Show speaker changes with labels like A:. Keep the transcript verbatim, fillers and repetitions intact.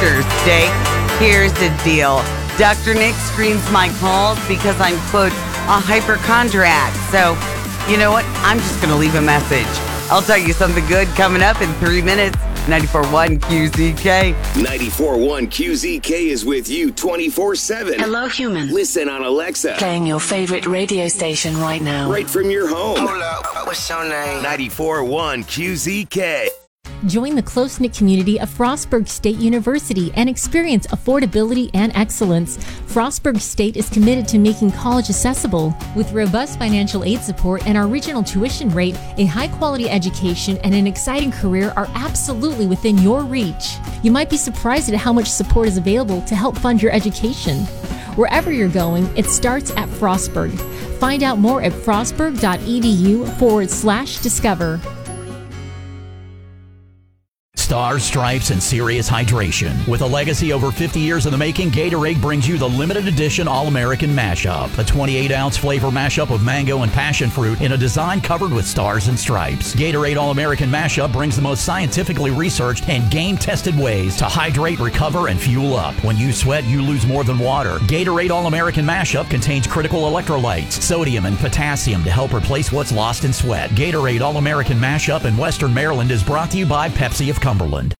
A: doctor's day. Here's the deal. Doctor Nick screens my calls because I'm, quote, a hypochondriac. So, you know what? I'm just going to leave a message. I'll tell you something good coming up in three minutes. ninety-four point one Q Z K.
B: ninety-four point one Q Z K is with you twenty-four seven.
C: Hello, human.
B: Listen on Alexa.
C: Playing your favorite radio station right now.
B: Right from your home.
D: Hold up. What's your name?
B: ninety-four point one Q Z K.
E: Join the close-knit community of Frostburg State University and experience affordability and excellence. Frostburg State is committed to making college accessible. With robust financial aid support and our regional tuition rate, a high-quality education and an exciting career are absolutely within your reach. You might be surprised at how much support is available to help fund your education. Wherever you're going, it starts at Frostburg. Find out more at frostburg.edu forward slash discover.
F: Stars, Stripes, and serious hydration. With a legacy over fifty years in the making, Gatorade brings you the limited edition All-American Mashup, a twenty-eight ounce flavor mashup of mango and passion fruit in a design covered with stars and stripes. Gatorade All-American Mashup brings the most scientifically researched and game-tested ways to hydrate, recover, and fuel up. When you sweat, you lose more than water. Gatorade All-American Mashup contains critical electrolytes, sodium, and potassium to help replace what's lost in sweat. Gatorade All-American Mashup in Western Maryland is brought to you by Pepsi of Cumberland.